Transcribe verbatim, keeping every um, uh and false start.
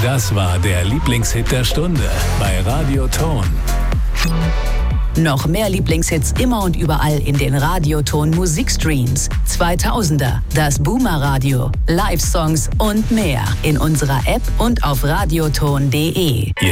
Das war der Lieblingshit der Stunde bei Radio Ton. Noch mehr Lieblingshits immer und überall in den Radioton Musikstreams. zweitausender, das Boomer Radio, Live-Songs und mehr in unserer App und auf radioton punkt de.